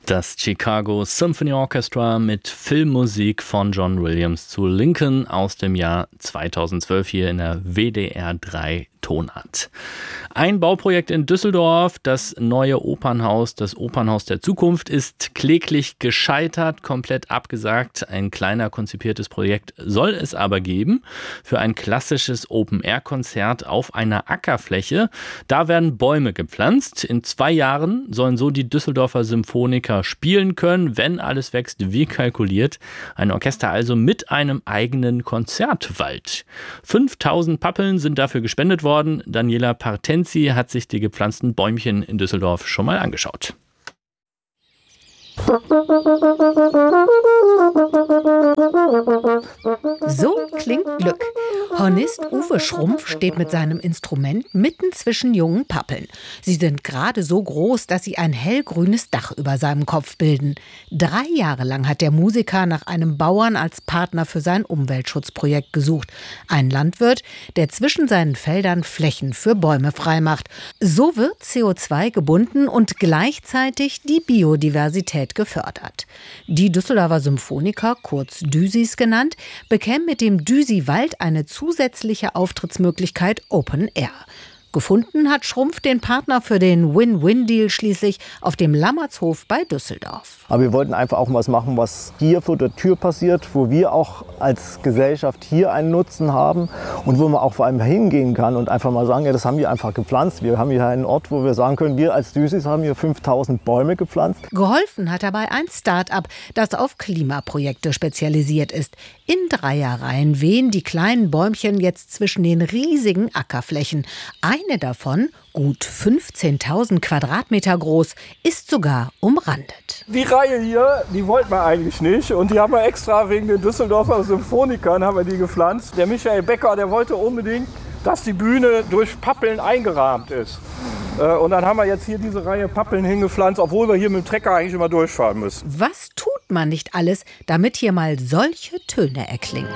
Das Chicago Symphony Orchestra mit Filmmusik von John Williams zu Lincoln aus dem Jahr 2012 hier in der WDR 3 Tonart. Ein Bauprojekt in Düsseldorf, das neue Opernhaus, das Opernhaus der Zukunft, ist kläglich gescheitert, komplett abgesagt. Ein kleiner konzipiertes Projekt soll es aber geben für ein klassisches Open-Air-Konzert auf einer Ackerfläche. Da werden Bäume gepflanzt. In 2 Jahren sollen so die Düsseldorfer Symphoniker spielen können, wenn alles wächst wie kalkuliert. Ein Orchester also mit einem eigenen Konzertwald. 5000 Pappeln sind dafür gespendet worden. Daniela Partenzi hat sich die gepflanzten Bäumchen in Düsseldorf schon mal angeschaut. So klingt Glück. Hornist Uwe Schrumpf steht mit seinem Instrument mitten zwischen jungen Pappeln. Sie sind gerade so groß, dass sie ein hellgrünes Dach über seinem Kopf bilden. 3 Jahre lang hat der Musiker nach einem Bauern als Partner für sein Umweltschutzprojekt gesucht. Ein Landwirt, der zwischen seinen Feldern Flächen für Bäume freimacht. So wird CO2 gebunden und gleichzeitig die Biodiversität gefördert. Die Düsseldorfer Symphoniker, kurz Düsis genannt, bekämen mit dem Düsi-Wald eine zusätzliche Auftrittsmöglichkeit Open Air. Gefunden hat Schrumpf den Partner für den Win-Win-Deal schließlich auf dem Lammertshof bei Düsseldorf. Aber wir wollten einfach auch was machen, was hier vor der Tür passiert, wo wir auch als Gesellschaft hier einen Nutzen haben und wo man auch vor allem hingehen kann und einfach mal sagen, ja, das haben wir einfach gepflanzt. Wir haben hier einen Ort, wo wir sagen können, wir als Düsis haben hier 5000 Bäume gepflanzt. Geholfen hat dabei ein Start-up, das auf Klimaprojekte spezialisiert ist. In Dreierreihen wehen die kleinen Bäumchen jetzt zwischen den riesigen Ackerflächen. Eine davon, gut 15.000 Quadratmeter groß, ist sogar umrandet. Die Reihe hier, die wollten wir eigentlich nicht. Und die haben wir extra wegen den Düsseldorfer Symphonikern haben wir die gepflanzt. Der Michael Becker, der wollte unbedingt, dass die Bühne durch Pappeln eingerahmt ist. Und dann haben wir jetzt hier diese Reihe Pappeln hingepflanzt, obwohl wir hier mit dem Trecker eigentlich immer durchfahren müssen. Was tut man nicht alles, damit hier mal solche Töne erklingen?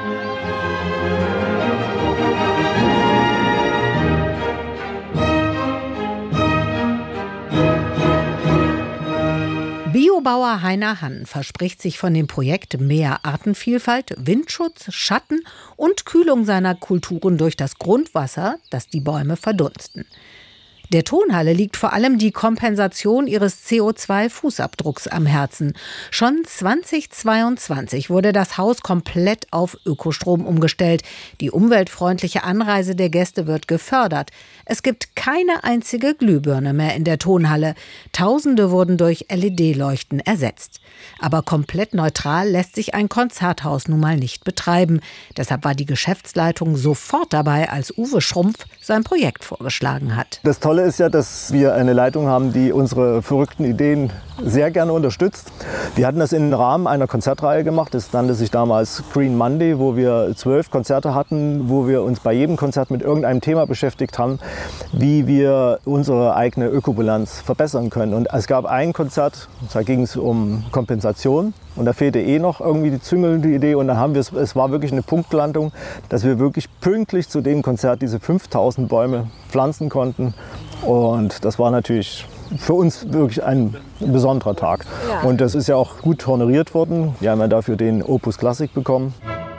Biobauer Heiner Hann verspricht sich von dem Projekt mehr Artenvielfalt, Windschutz, Schatten und Kühlung seiner Kulturen durch das Grundwasser, das die Bäume verdunsten. Der Tonhalle liegt vor allem die Kompensation ihres CO2-Fußabdrucks am Herzen. Schon 2022 wurde das Haus komplett auf Ökostrom umgestellt. Die umweltfreundliche Anreise der Gäste wird gefördert. Es gibt keine einzige Glühbirne mehr in der Tonhalle. Tausende wurden durch LED-Leuchten ersetzt. Aber komplett neutral lässt sich ein Konzerthaus nun mal nicht betreiben. Deshalb war die Geschäftsleitung sofort dabei, als Uwe Schrumpf sein Projekt vorgeschlagen hat. Das Tolle ist ja, dass wir eine Leitung haben, die unsere verrückten Ideen sehr gerne unterstützt. Wir hatten das im Rahmen einer Konzertreihe gemacht. Das nannte sich damals Green Monday, wo wir 12 Konzerte hatten, wo wir uns bei jedem Konzert mit irgendeinem Thema beschäftigt haben, wie wir unsere eigene Ökobilanz verbessern können. Und es gab ein Konzert, da ging es um Kompensation. Und da fehlte noch irgendwie die züngelnde Idee. Und dann haben wir es war wirklich eine Punktlandung, dass wir wirklich pünktlich zu dem Konzert diese 5000 Bäume pflanzen konnten. Und das war natürlich für uns wirklich ein besonderer Tag. Ja. Und das ist ja auch gut honoriert worden. Wir haben ja dafür den Opus Classic bekommen.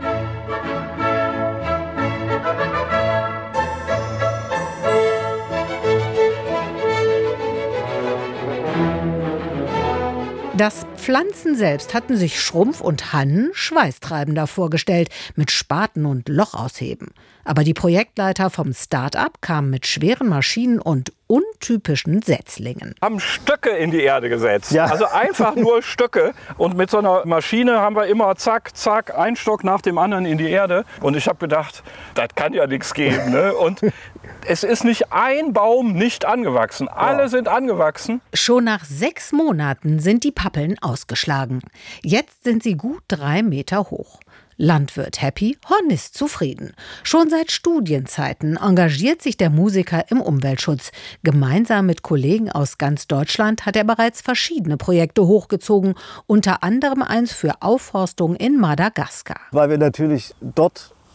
Das Pflanzen selbst hatten sich Schrumpf und Hann schweißtreibender vorgestellt, mit Spaten und Loch ausheben. Aber die Projektleiter vom Start-up kamen mit schweren Maschinen und untypischen Setzlingen. Haben Stöcke in die Erde gesetzt. Ja. Also einfach nur Stöcke. Und mit so einer Maschine haben wir immer zack, zack, ein Stock nach dem anderen in die Erde. Und ich habe gedacht, das kann ja nichts geben. Ne? Und es ist nicht ein Baum nicht angewachsen. Alle sind angewachsen. Schon nach 6 Monaten sind die Pappeln ausgeschlagen. Jetzt sind sie gut 3 Meter hoch. Landwirt happy, Hornist zufrieden. Schon seit Studienzeiten engagiert sich der Musiker im Umweltschutz. Gemeinsam mit Kollegen aus ganz Deutschland hat er bereits verschiedene Projekte hochgezogen, unter anderem eins für Aufforstung in Madagaskar. Weil wir natürlich dort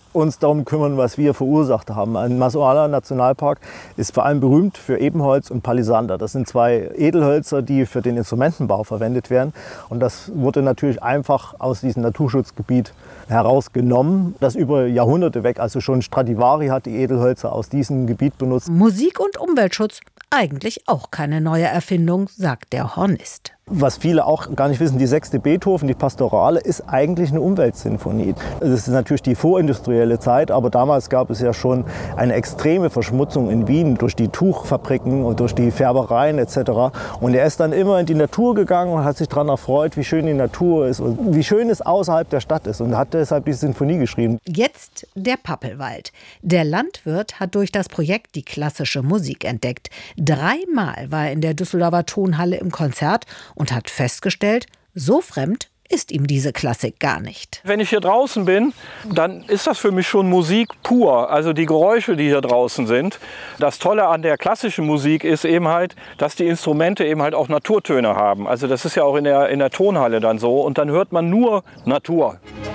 uns darum kümmern, was wir verursacht haben. Ein Masoala Nationalpark ist vor allem berühmt für Ebenholz und Palisander. Das sind 2 Edelhölzer, die für den Instrumentenbau verwendet werden. Und das wurde natürlich einfach aus diesem Naturschutzgebiet herausgenommen, das über Jahrhunderte weg, also schon Stradivari hat die Edelhölzer aus diesem Gebiet benutzt. Musik und Umweltschutz, eigentlich auch keine neue Erfindung, sagt der Hornist. Was viele auch gar nicht wissen, die 6. Beethoven, die Pastorale, ist eigentlich eine Umweltsinfonie. Das ist natürlich die vorindustrielle Zeit, aber damals gab es ja schon eine extreme Verschmutzung in Wien durch die Tuchfabriken und durch die Färbereien etc. Und er ist dann immer in die Natur gegangen und hat sich daran erfreut, wie schön die Natur ist und wie schön es außerhalb der Stadt ist und hat deshalb die Sinfonie geschrieben. Jetzt der Pappelwald. Der Landwirt hat durch das Projekt die klassische Musik entdeckt. 3-mal war er in der Düsseldorfer Tonhalle im Konzert und hat festgestellt, so fremd ist ihm diese Klassik gar nicht. Wenn ich hier draußen bin, dann ist das für mich schon Musik pur. Also die Geräusche, die hier draußen sind. Das Tolle an der klassischen Musik ist eben halt, dass die Instrumente eben halt auch Naturtöne haben. Also das ist ja auch in der Tonhalle dann so. Und dann hört man nur Natur.